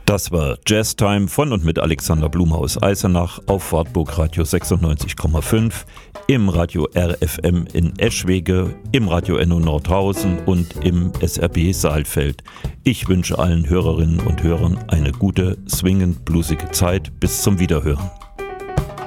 Das war Jazztime von und mit Alexander Blum aus Eisenach auf Wartburg Radio 96,5, im Radio RFM in Eschwege, im Radio Enno Nordhausen und im SRB Saalfeld. Ich wünsche allen Hörerinnen und Hörern eine gute, swingend bluesige Zeit. Bis zum Wiederhören.